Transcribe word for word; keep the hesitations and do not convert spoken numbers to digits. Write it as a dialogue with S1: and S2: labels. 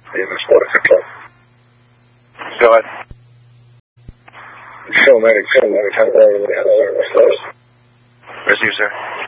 S1: Davis Water Control.
S2: Go ahead.
S1: Show medic, show medic, how do I service?
S2: Receive, sir.